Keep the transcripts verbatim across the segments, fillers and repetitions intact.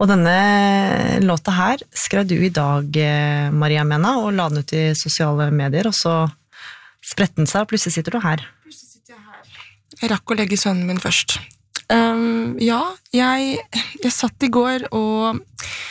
Og denne låta her skrev du i dag, Maria Mena, og la den ut i sosiale medier, og så spredt den seg, og plutselig sitter du her. Plutselig sitter jeg her. Jeg rakk å legge sønnen min først. Um, ja, jeg, jeg satt i går, og,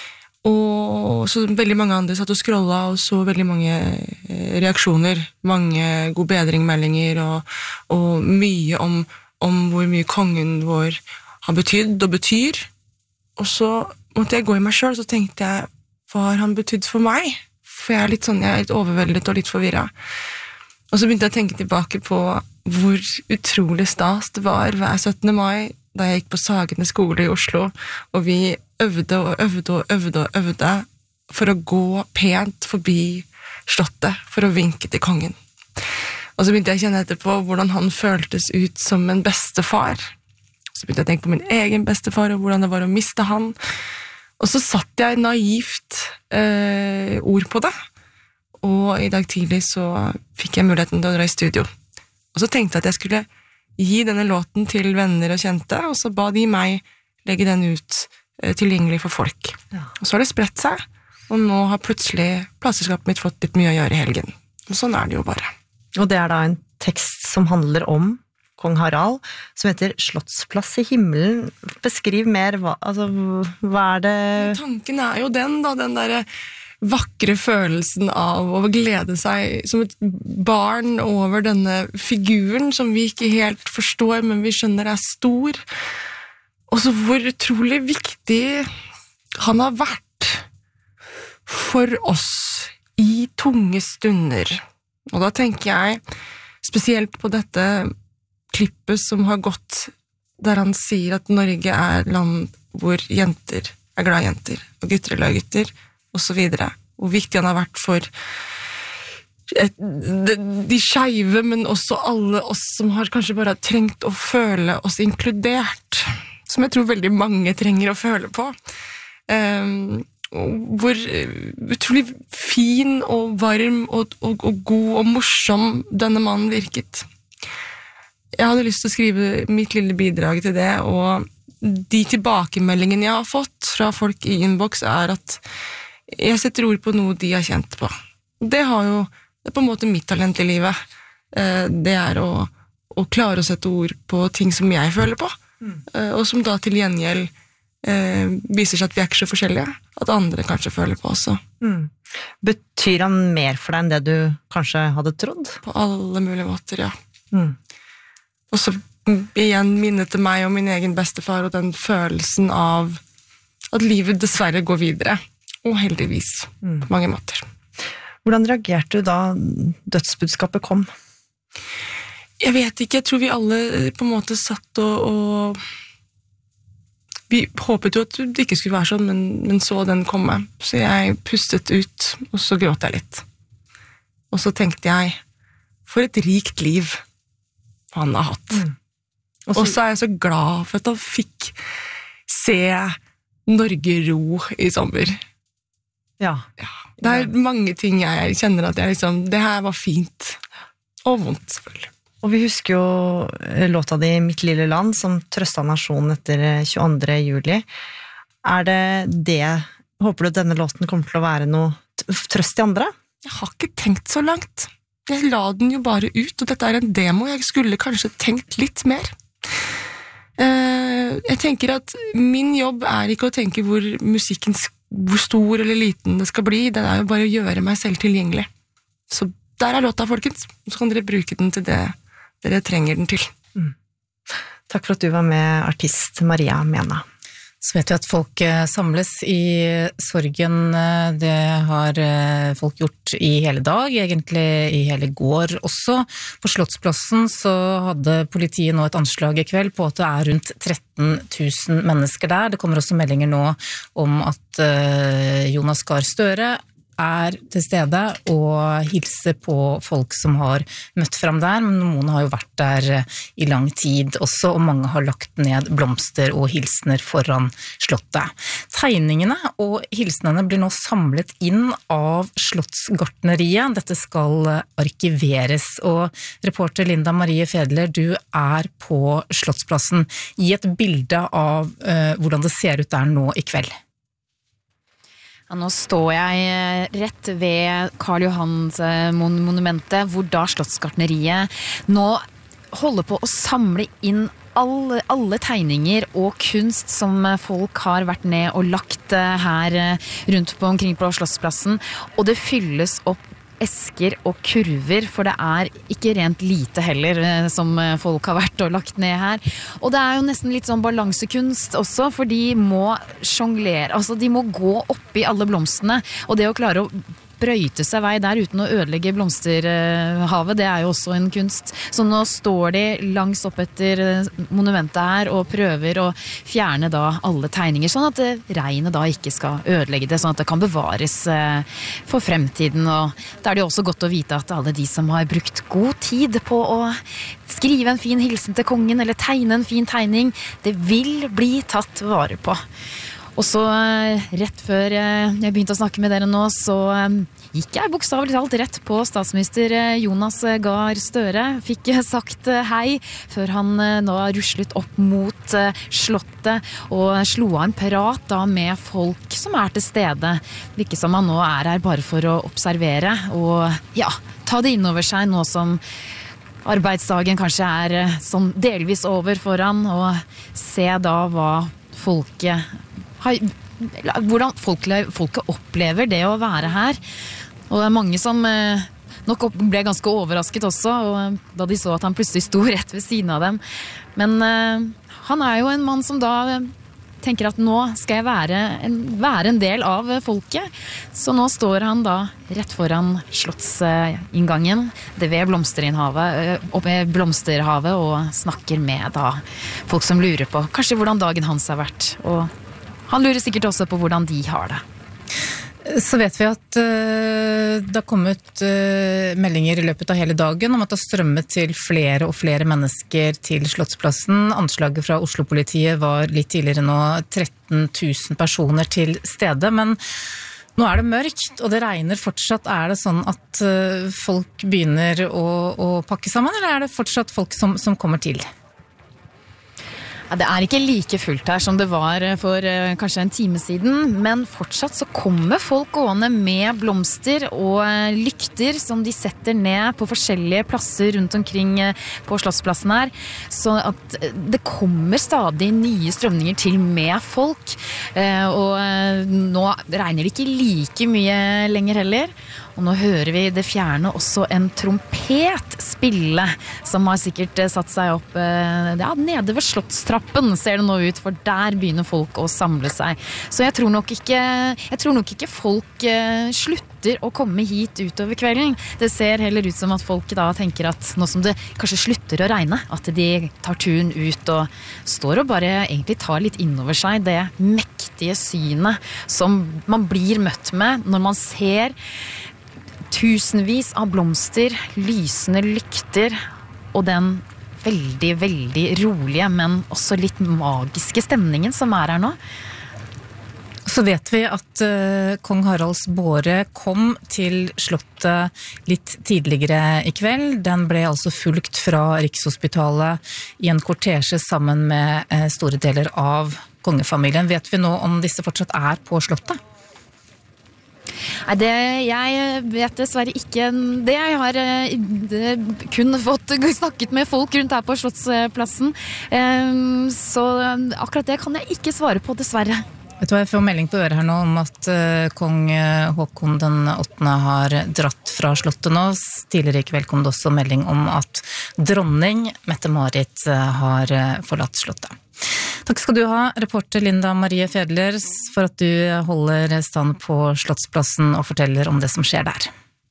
og så veldig mange andre satt og scrollet, og så veldig mange reaksjoner, mange god bedring-meldinger, og, og mye om, om hvor mye kongen vår har betydd og betyr. Og så måtte jeg gå i meg selv, så tenkte jeg, hva har han betydd for meg? For jeg er litt sånn, jeg er litt overveldet og litt forvirret. Og så begynte jeg å tenke tilbake på hvor utrolig stas det var hver syttende mai, da jeg gikk på Sagene skole i Oslo, og vi øvde og øvde og øvde og øvde for å gå pent forbi slottet, for å vinke til kongen. Og så begynte jeg å kjenne etterpå hvordan han føltes ut som en bestefar. Så begynte jeg å tenke på min egen bestefar, og hvordan det var å miste han. Og så satt jeg naivt eh, ord på det, og i dag tidlig så fikk jeg muligheten til å dra i studio. Og så tenkte jeg at jeg skulle gi denne låten til venner og kjente, og så ba de meg legge den ut eh, tilgjengelig for folk. Ja. Og så har det spredt seg, og nå har plutselig plateselskapet mitt fått litt mye å gjøre i helgen. Og sånn er det jo bare. Og det er da en tekst som handler om Kong Harald, som heter Slottsplass i himmelen. Beskriv mer, hva, altså, hva er det? Tanken er jo den da, den der vakre følelsen av å glede seg som et barn over denne figuren som vi ikke helt forstår, men vi skjønner er stor. Og så hvor utrolig viktig han har vært for oss i tunge stunder. Og da tenker jeg spesielt på dette klippet som har gått, der han sier at Norge er land hvor jenter er glad i jenter, og gutter er glad i gutter, og så videre. Hvor viktig han har vært for et, de, de skeive, men også alle oss som har kanskje bare trengt å føle oss inkludert, som jeg tror veldig mange trenger å føle på. Um, hvor utrolig fin og varm og, og, og god og morsom denne mannen virket. Jeg hadde lyst til å skrive mitt lille bidrag til det, og de tilbakemeldingene jeg har fått fra folk i inbox er at jeg setter ord på noe de har kjent på. Det har jo, det er på en måte mitt talent i livet. Det er å, å klare å sette ord på ting som jeg føler på, mm. og som da til gjengjeld eh, viser seg at vi er ikke så forskjellige, at andre kanskje føler på også. Mm. Betyr han mer for deg enn det du kanskje hadde trodd? På alle mulige måter, ja. Mm. Og så igjen minnet til meg og min egen bestefar og den følelsen av at livet dessverre går videre, og heldigvis mm. på mange måter. Hvordan reagerte du da dødsbudskapet kom? Jeg vet ikke, jeg tror vi alle på en måte satt og, og vi håpet jo at det ikke skulle være sånn, men, men så den komme. Så jeg pustet ut, og så gråt jeg litt. Og så tenkte jeg, for et rikt liv han har hatt. Mm. Og så er jeg så glad for at han fikk se Norge ro i sommer. Ja. ja. Det er mange ting jeg kjenner at jeg liksom, det her var fint og vondt selvfølgelig. Og vi husker jo låta di Mitt lille land som trøstet nasjonen etter tjueandre juli. Er det det, håper du denne låten kommer til å være noe trøst i andre? Jeg har ikke tenkt så langt. Jeg la den jo bare ut, og dette er en demo. Jeg skulle kanskje tenkt litt mer. Jeg tenker at min jobb er ikke å tenke hvor musikken, hvor stor eller liten det skal bli. Det er jo bare å gjøre meg selv tilgjengelig. Så der er låta, folkens. Så kan dere bruke den til det dere trenger den til. Mm. Takk for at du var med, artist Maria Mena. Så vet vi at folk samles i sorgen, det har folk gjort i hele dag, egentlig i hele går også. På Slottsplassen så hadde politiet nå et anslag i kveld på at det er rundt tretten tusen mennesker der. Det kommer også meldinger nå om at Jonas Gahr Støre er til stede og hilser på folk som har møtt frem der, men noen har jo vært der i lang tid også, og mange har lagt ned blomster og hilsener foran slottet. Tegningene og hilsenene blir nå samlet inn av Slottsgartneriet. Dette skal arkiveres, og reporter Linda Marie Fedler, du er på Slottsplassen. Gi et bilde av uh, hvordan det ser ut der nå i kveld. Ja, nå står jeg rett ved Karl Johans monumentet, hvor da Slottsgartneriet nå holder på å samle inn alle, alle tegninger og kunst som folk har vært ned og lagt her rundt på omkring på Slottsplassen, og det fylles opp esker og kurver, for det er ikke rent lite heller som folk har vært og lagt ned her. Og det er jo nesten litt sånn balansekunst også, for de må jonglere, altså de må gå opp i alle blomstene, og det å klare å brøyte seg vei der uten å ødelegge blomsterhavet, det er jo også en kunst. Så nå står de langs opp etter monumentet her og prøver å fjerne da alle tegninger, sånn at regnet da ikke skal ødelegge det, sånn at det kan bevares for fremtiden. Og da er det jo også godt å vite at alle de som har brukt god tid på å skrive en fin hilsen til kongen eller tegne en fin tegning, det vil bli tatt vare på. Og så rett før jeg begynte å snakke med dere nå, så gikk jeg bokstavelig talt rett på statsminister Jonas Gahr Støre. Fikk sagt hei før han nå ruslet opp mot slottet og slo av en prat da med folk som er til stede. Virker som han nå er her bare for å observere og ja, ta det innover seg nå som arbeidsdagen kanskje er sånn delvis over foran, og se da hva folket hvordan folket, folket opplever det å være her. Og det er mange som eh, nok ble ganske overrasket også, og da de så at han plutselig sto rett ved siden av dem. Men eh, han er jo en mann som da tenker at nå skal jeg være en, være en del av folket. Så nå står han da rett foran slottsinngangen, det ved blomsterinhavet, oppe ved blomsterhavet, og snakker med da folk som lurer på kanskje hvordan dagen hans har vært, og han lurer sikkert også på hvordan de har det. Så vet vi at uh, det har kommet uh, meldinger i løpet av hele dagen om at det har strømmet til flere og flere mennesker til Slottsplassen. Anslaget fra Oslo-politiet var litt tidligere nå tretten tusen personer til stede, men nå er det mørkt, og det regner fortsatt. Er det sånn at uh, folk begynner å, å pakke sammen, eller er det fortsatt folk som, som kommer til? Ja, det er ikke like fullt her som det var for uh, kanskje en time siden, men fortsatt så kommer folk gående med blomster og uh, lykter som de setter ned på forskjellige plasser rundt omkring uh, på Slottsplassen her, så at uh, det kommer stadig nye strømninger til med folk, uh, og uh, nå regner det ikke like mye lenger heller. Og nå hører vi det fjerne også en trompet spille, som har sikkert satt seg opp ja, nede ved Slottstrappen, ser det nå ut, for der begynner folk å samle seg. Så jeg tror nok ikke, jeg tror nok ikke folk uh, slutter å komme hit utover kvelden. Det ser heller ut som at folk da tenker at nå som det kanskje slutter å regne, at de tar turen ut og står og bare egentlig tar litt innover seg det mektige synet som man blir møtt med når man ser tusenvis av blomster, lysende lykter og den veldig, veldig rolige, men også litt magiske stemningen som er her nå. Så vet vi at uh, kong Haralds båre kom til slottet litt tidligere i kveld. Den ble altså fulgt fra Rikshospitalet i en kortesje sammen med uh, store deler av kongefamilien. Vet vi nå om disse fortsatt er på slottet? Nei, det, jeg vet dessverre ikke det. Jeg har det, kun fått snakket med folk rundt her på Slottsplassen, så akkurat det kan jeg ikke svare på, dessverre. Vet du hva, jeg får melding på øret her nå om at uh, kong Håkon den åttende har dratt fra slottet nå. Tidligere i kveld kom det også melding om at dronning Mette-Marit uh, har uh, forlatt slottet. Takk skal du ha, reporter Linda Marie Fedler, for at du holder stand på Slottsplassen og forteller om det som skjer der.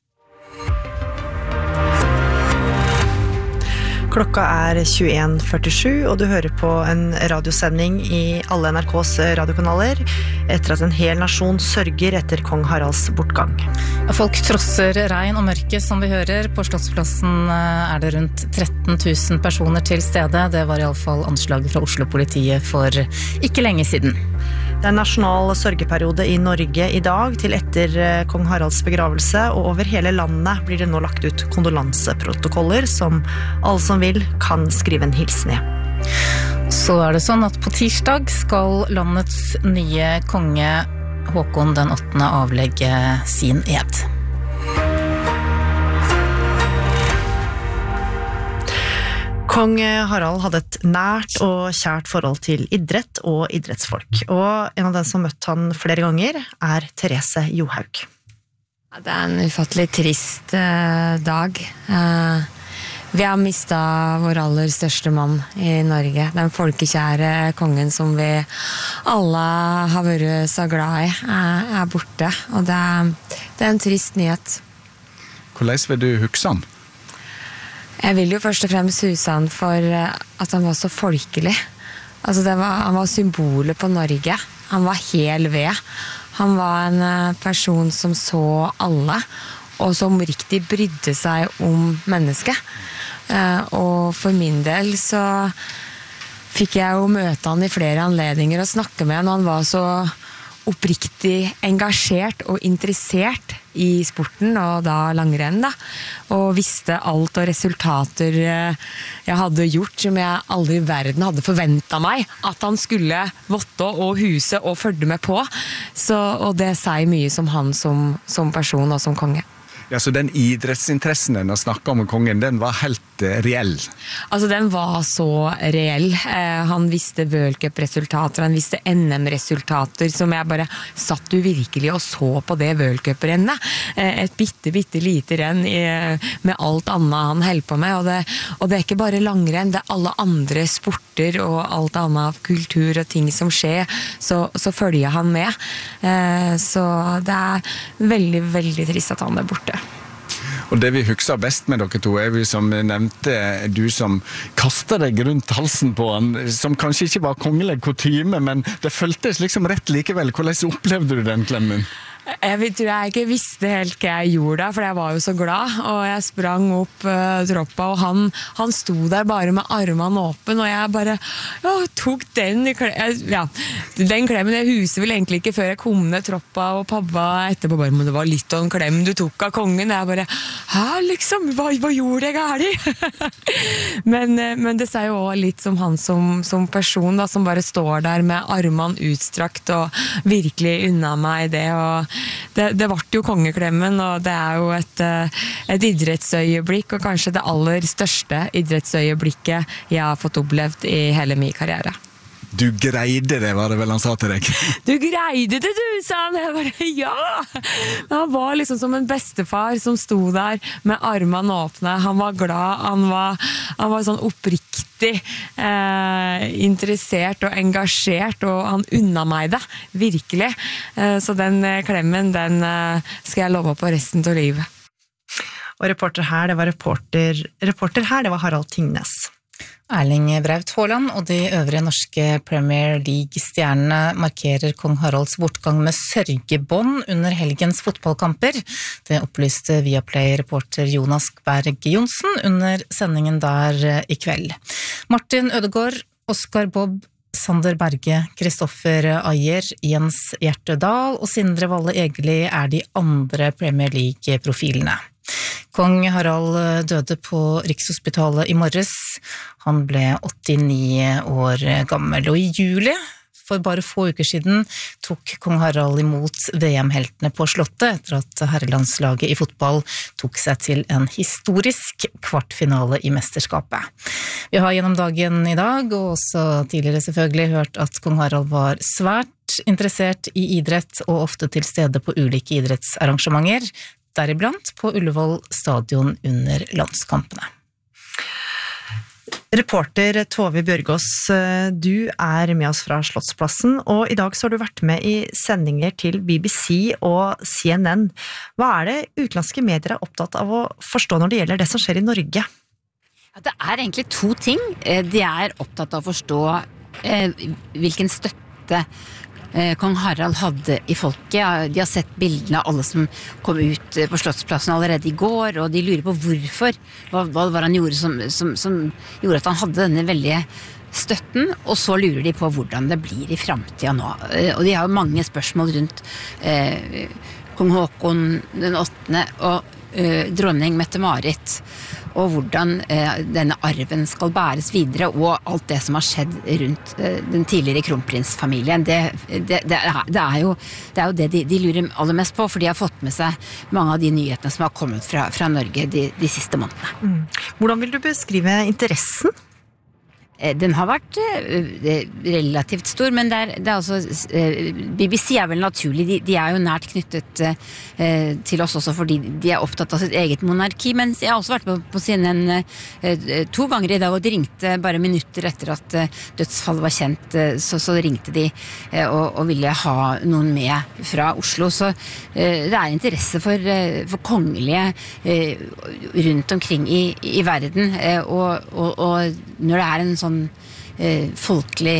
Klokka er tjueen førtisju, og du hører på en radiosending i alle N R K's radiokanaler etter at en hel nasjon sørger etter kong Haralds bortgang. Folk trosser regn og mørke, som vi hører. På Slottsplassen er det rundt tretten tusen personer til stede. Det var i alle fall anslaget fra Oslo-politiet for ikke lenge siden. Det er nasjonal sørgeperiode i Norge i dag til etter kong Haralds begravelse, og over hele landet blir det nå lagt ut kondolanseprotokoller som alle som vil kan skrive en hilsen i. Så er det sånn at på tirsdag skal landets nye konge Håkon den åttende avlegge sin ed. Kong Harald hadde et nært og kjært forhold til idrett og idrettsfolk, og en av dem som møtte han flere ganger er Therese Johaug. Det er en ufattelig trist uh, dag. Uh, vi har mistet vår aller største mann i Norge, den folkekjære kongen som vi alle har vært så glad i, uh, er borte, og det er, det er en trist nyhet. Hvordan vil du huske han? Jeg vil jo først og fremst huske han for at han var så folkelig. Altså det var, han var symbolet på Norge. Han var hel ved. Han var en person som så alle, og som riktig brydde seg om mennesket. Og for min del så fikk jeg jo møte han i flere anledninger og snakke med han, og han var så oppriktig engasjert og interessert i sporten, og da langrenn da, og visste alt og resultater jeg hadde gjort som jeg aldri i verden hadde forventet meg at han skulle votte og huse og følge med på, så, og det sier mye som han som, som person og som konge. Ja, så den idrettsinteressen den å snakke om kongen, den var helt uh, reell? Altså, den var så reell. Eh, han visste World Cup-resultater, han visste N M-resultater, som jeg bare satt du virkelig og så på det World Cup-rennet. Eh, et bitte, bitte lite renn i, med alt annet han held på med, og det, og det er ikke bare langrenn, det er alle andre sporter og alt annet kultur og ting som skjer, så, så følger han med. Eh, så det er veldig, veldig trist at han er borte. Og det vi husker best med dere to er vi som nevnte, du som kastet deg rundt halsen på han, som kanskje ikke var kongelig kutyme, men det føltes liksom rett likevel. Hvordan opplevde du den klemmen? Jeg tror jeg ikke visste helt hva jeg gjorde, for jeg var jo så glad, og jeg sprang opp uh, troppa, og han, han sto der bare med armene åpen, og jeg bare ja, tok den i klemmen, ja, den klemmen, jeg huset vel egentlig ikke før jeg kom ned troppa, og pappa etterpå bare, men det var litt av en klem du tok av kongen, jeg bare, hæ, liksom, hva, hva gjorde jeg gærlig? men, men det sier jo også litt som han som, som person, da, som bare står der med armene utstrakt, og virkelig unna meg det, og Det, det ble jo kongeklemmen, og det er jo et, et idrettsøyeblikk, og kanskje det aller største idrettsøyeblikket jeg har fått opplevd i hele min karriere. Du greide det, var det vel han sa til deg? Du greide det, du, sa han. Jeg bare, ja! Han var liksom som en bestefar som sto der med armene åpne. Han var glad, han var, han var sånn oppriktig eh, interessert og engasjert, og han unna meg det, virkelig. Eh, så den klemmen, den eh, skal jeg love på resten av livet. Og reporter her, det var reporter, reporter her, det var Harald Tingnes. Erling Braut Haaland og de øvrige norske Premier League-stjernene markerer kong Haralds bortgang med sørgebånd under helgens fotballkamper. Det opplyste Viaplay-reporter Jonas Berg Jonsen under sendingen der i kveld. Martin Ødegaard, Oscar Bob, Sander Berge, Kristoffer Ayer, Jens Hjertedal og Sindre Valle Egeli er de andre Premier League-profilene. Kong Harald døde på Rikshospitalet i morges. Han ble åttini år gammel, og i juli, for bare få uker siden, tok kong Harald imot V M-heltene på Slottet etter at herrelandslaget i fotball tok seg til en historisk kvartfinale i mesterskapet. Vi har gjennom dagen i dag, og også tidligere selvfølgelig, hørt at kong Harald var svært interessert i idrett og ofte til stede på ulike idrettsarrangementer, deriblant på Ullevål stadion under landskampene. Reporter Tove Bjørgås, du er med oss fra Slottsplassen, og i dag så har du vært med i sendinger til B B C og C N N. Hva er det utenlandske medier er opptatt av å forstå når det gjelder det som skjer i Norge? Ja, det er egentlig to ting. De er opptatt av å forstå eh, hvilken støtte kong Harald hadde i folket. De har sett bildene av alle som kom ut på Slottsplassen allerede i går, og de lurer på hvorfor, hva, hva var han gjorde som, som, som gjorde at han hadde denne veldige støtten, og så lurer de på hvordan det blir i fremtiden nå. Og de har jo mange spørsmål rundt eh, kong Håkon den åttende, og uh, dronning Mette-Marit, og hvordan uh, denne arven skal bæres videre, og alt det som har skjedd rundt uh, den tidligere kronprinsfamilien. Det, det, det, er, det, er, jo, det er jo det de, de lurer aller mest på, for de har fått med seg mange av de nyhetene som har kommet fra, fra Norge de, de siste månedene. Mm. Hvordan vil du beskrive interessen? Den har vært eh, relativt stor, men det er, det er altså, eh, B B C er vel naturlig, de, de er jo nært knyttet eh, til oss også fordi de er opptatt av sitt eget monarki, men jeg har også vært på, på C N N eh, to ganger i dag, og de ringte bare minutter etter at eh, dødsfallet var kjent, eh, så, så ringte de eh, og, og ville ha noen med fra Oslo, så eh, det er interesse for, eh, for kongelige eh, rundt omkring i, i verden, eh, og, og, og når det er en sånn eh, folkelig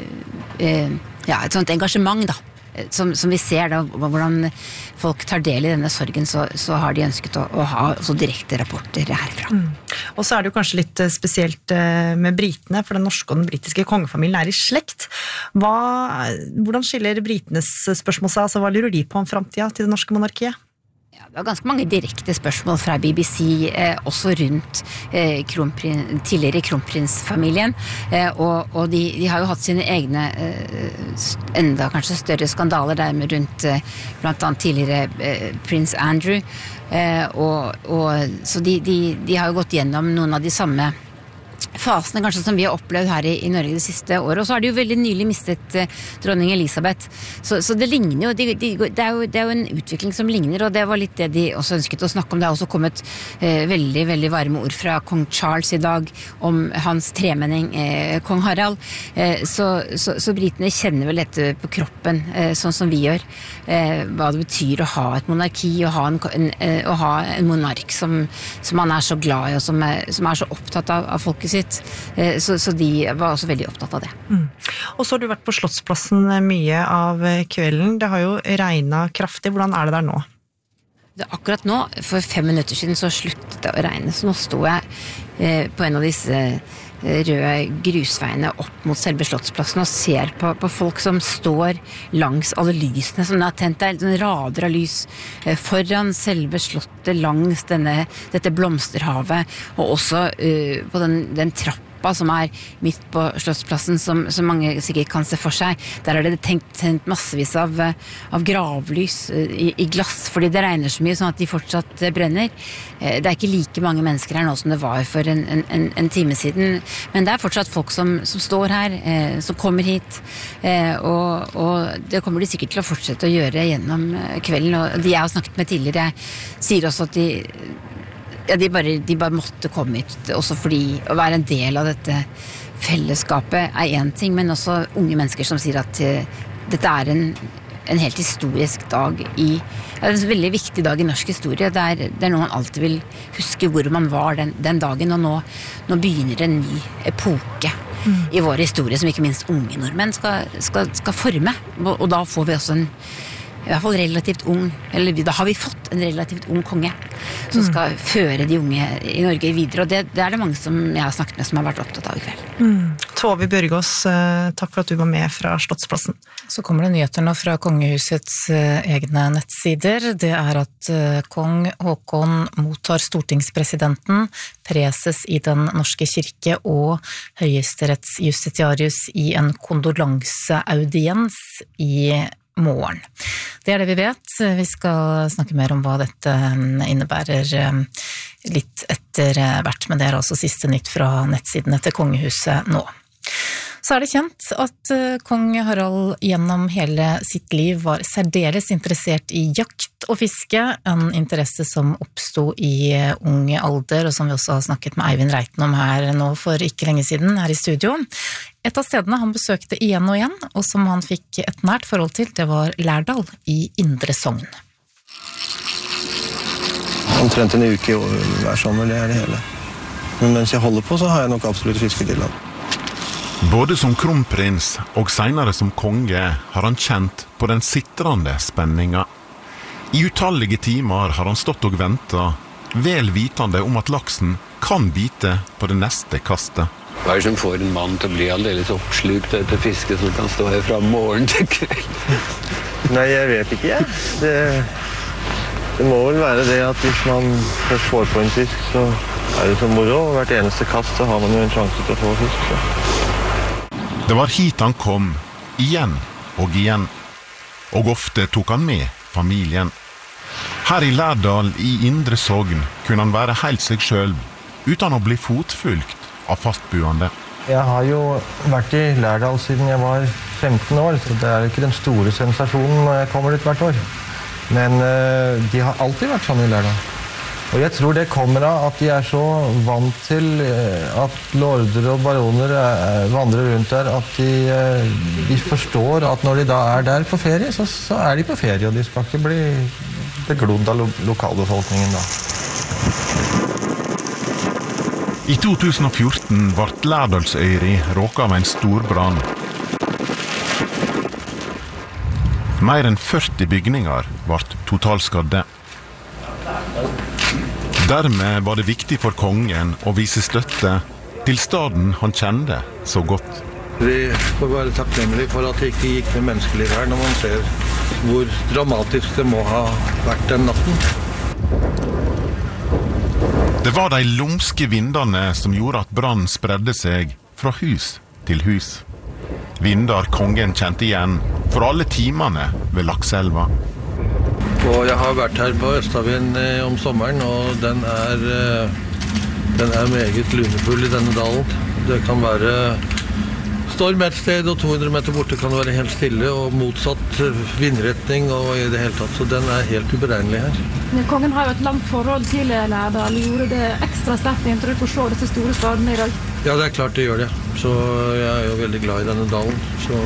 eh, ja, et sånt engasjement da, som, som vi ser da, hvordan folk tar del i denne sorgen, så, så har de ønsket å, å ha også direkte rapporter herfra. Mm. Og så er det jo kanskje litt spesielt med britene, for den norske og den britiske kongefamilien er i slekt. Hva, hvordan skiller britenes spørsmål seg, altså hva lurer de på om fremtiden til det norske monarkiet? Det var ganske mange direkte spørsmål fra B B C, eh, også rundt eh, kronprin, tidligere kronprinsfamilien, eh, og, og de, de har jo hatt sine egne eh, enda kanskje større skandaler der med rundt eh, blant annet tidligere eh, prins Andrew, eh, og, og, så de, de, de har jo gått gjennom noen av de samme fasene kanskje som vi har opplevd her i, i Norge det siste året, og så har de jo veldig nylig mistet eh, dronning Elisabeth, så, så det ligner jo, de, de, det, er jo det er jo en utvikling som ligner, og det var litt det de også ønsket å snakke om. Det har også kommet eh, veldig, veldig varme ord fra kong Charles i dag om hans tremenning eh, kong Harald, eh, så, så, så britene kjenner vel dette på kroppen, eh, sånn som vi gjør, eh, hva det betyr å ha et monarki, å ha en, en, eh, å ha en monark som, som man er så glad i, og som er, som er så opptatt av, av folket sitt. Så, så de var også veldig opptatt av det. Mm. Og så har du vært på Slottsplassen mye av kvelden. Det har jo regnet kraftig. Hvordan er det der nå? Det, akkurat nå, for fem minutter siden, så sluttet det å regne. Så nå står jeg eh, på en av disse røde grusveiene opp mot selve Slottsplassen og ser på, på folk som står langs alle lysene som er tent. Det er sånn rader av lys eh, foran selve slottet, langs denne, dette blomsterhavet, og også eh, på den, den trappa som er midt på Slottsplassen, som, som mange sikkert kan se for seg. Der er det tenkt, tent massevis av, av gravlys i, i glass, fordi det regner så mye sånn at de fortsatt brenner. Det er ikke like mange mennesker her nå som det var for en, en, en time siden, men det er fortsatt folk som, som står her, eh, som kommer hit, eh, og, og det kommer de sikkert til å fortsette å gjøre gjennom kvelden, og de jeg har snakket med tidligere sier også at de Ja, de bare, de bare måtte komme hit, også fordi å være en del av dette fellesskapet er en ting, men også unge mennesker som sier at uh, dette er en, en helt historisk dag i, ja, en veldig viktig dag i norsk historie. Det er, det er noe man alltid vil huske hvor man var den, den dagen, og nå, nå begynner en ny epoke mm. i vår historie, som ikke minst unge nordmenn skal, skal, skal forme, og, og da får vi også en i hvert fall relativt ung, eller da har vi fått en relativt ung konge som skal mm. føre de unge i Norge videre, og det, det er det mange som jeg har snakket med som har vært opptatt av i kveld. Mm. Tove Bjørgaas, takk for at du var med fra Slottsplassen. Så kommer det nyheter nå fra kongehusets egne nettsider. Det er at kong Håkon mottar stortingspresidenten, preses i den norske kirke og høyesterettsjustitiarius i en kondolanseaudiens i morgen. Det er det vi vet. Vi skal snakke mer om hva dette innebærer litt etter hvert, men det er altså siste nytt fra nettsidene til kongehuset nå. Så er det kjent at kong Harald gjennom hele sitt liv var særdeles interessert i jakt og fiske, en interesse som oppstod i ung alder, og som vi også har snakket med Eivind Reiten om her nå for ikke lenge siden, her i studio. Et av stedene han besøkte igjen og igjen, og som han fikk et nært forhold til, det var Lærdal i Indre Sogn. Omtrent en uke hver sommer, det er det hele. Men mens jeg holder på, så har jeg nok absolutt fisket i land. Både som kronprins og senere som konge har han kjent på den sitrande spenninga. I utallige timer har han stått og ventet, vel vitende om at laksen kan bite på det neste kastet. Hva er det som får en mann til å bli aldeles oppslukt etter fiske som kan stå her fra morgen til kveld? Nei, jeg vet ikke, jeg. Det, Det må vel være det at hvis man først får på en fisk, så er det så moro, og hvert eneste kast så har man jo en sjanse til å få fisk. Så. Det var hit han kom, igjen og igjen, og ofte tok han med familien. Her i Lærdal i Indre Sogn kunne han være helt seg selv, uten å bli fotfulgt av fastboende. Jeg har jo vært i Lærdal siden jeg var femten år, så det er ikke den store sensasjonen når jeg kommer dit hvert år. Men uh, de har alltid vært sånn i Lærdal. Og jeg tror det kommer av at de er så vant til uh, at lorder og baroner uh, vandrer rundt der, at de, uh, de forstår at når de da er der på ferie, så, så er de på ferie, og de skal ikke bli beglodd av lo lokalbefolkningen da. I to tusen og fjorten ble Lærdalsøyri råket av en stor brann. Mer enn førti bygninger ble totalskadde. Dermed var det viktig for kongen å vise støtte til staden han kjente så godt. Vi får være takknemlige for at det ikke gikk med menneskeliv her når man ser hvor dramatisk det må ha vært den natten. Det var de lumske vindene som gjorde at brannen spredde seg fra hus til hus. Vindar kongen kjente igjen for alle timene ved Lakselva. Og jeg har vært her på Østavien eh, om sommeren, og den er, eh, den er meget lunefull i denne dalen. Det kan være storm et sted, og to hundre meter borte kan det være helt stille, og motsatt vindretning og i det hele tatt, så den er helt uberegnelig her. Kongen har jo et langt forhold til Lærdal. Gjorde det ekstra sterkt inntrykk å se disse store skadene i dag? Ja, det er klart det gjør det. Så jeg er jo veldig glad i denne dalen. Så...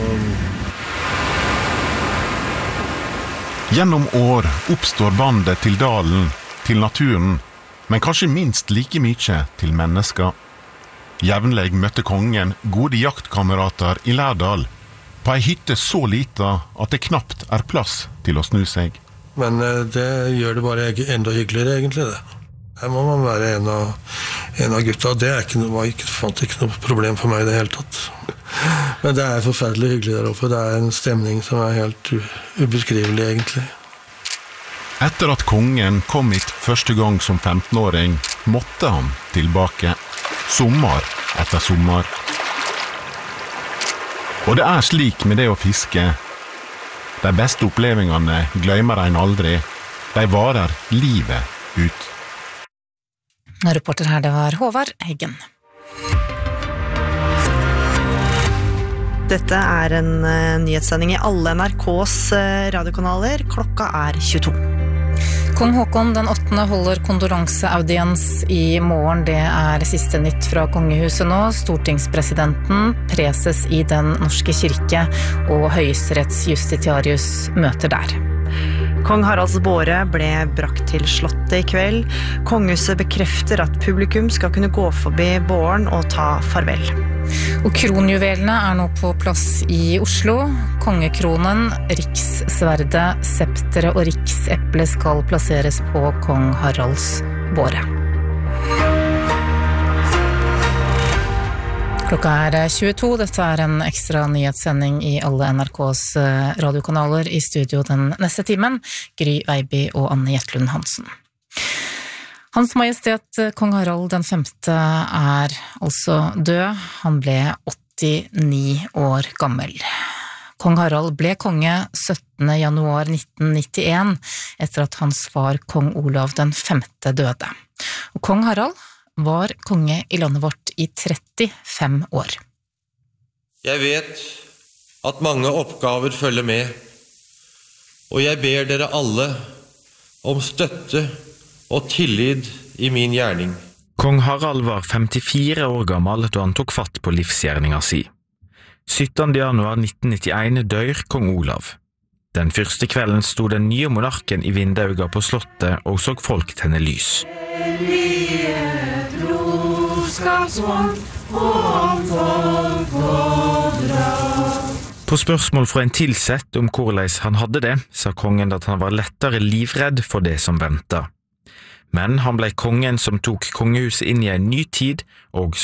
Gjennom år oppstår bandet til dalen, til naturen, men kanskje minst like mye til mennesker. Jevnlig møtte kongen gode jaktkamerater i Lærdal, på ei hytte så lita at det knapt er plass til å snu seg. Men det gjør det bare enda hyggeligere egentlig det. Her må man være en av, en av gutta, det er ikke, var ikke, fant ikke noe problem for meg i det hele tatt. Men det er forferdelig hyggelig der oppe, det er en stemning som er helt ubeskrivelig egentlig. Etter at kongen kom hit første gang som femtenåring, måtte han tilbake. Sommer etter sommer. Og det er slik med det å fiske. De beste opplevelsene glemmer en aldri. De varer livet ut. Reporter her, det var Håvard Eggen. Dette er en uh, nyhetssending i alle N R K's uh, radiokanaler. Klokka er tjueto. Kong Håkon den åttende holder kondoranseaudiens i morgen. Det er siste nytt fra kongehuset nå. Stortingspresidenten, preses i Den norske kirke og høyesterettsjustitiarius møter der. Kong Haralds båre ble brakt til slottet i kveld. Kongehuset bekrefter at publikum skal kunne gå forbi båren og ta farvel. Og kronjuvelene er nå på plass i Oslo. Kongekronen, rikssverdet, septere og rikseple skal plasseres på kong Haralds båre. Klokka er tjueto, dette er en ekstra nyhetssending i alle N R K's radiokanaler. I studio den neste timen, Gry Veiby og Anne Gjertlund Hansen. Hans Majestet Kong Harald den femte er altså død. Han ble åttini år gammel. Kong Harald ble konge syttende januar nitten nittien etter at hans far Kong Olav den femte døde. Og Kong Harald var konge i landet vårt i trettifem år. Jeg vet at mange oppgaver følger med, og jeg ber dere alle om støtte og tillit i min gjerning. Kong Harald var femtifire år gammel da han tok fatt på livsgjerninga si. syttende januar nitten nittien dør kong Olav. Den første kvelden sto den nye monarken i vindauga på slottet og så folk tenne lys. På spørsmål fra en tilsett om hvordan han hadde det, sa kongen at han var lettere livredd for det som ventet. Men han ble kongen som tok kongehuset inn i en ny tid og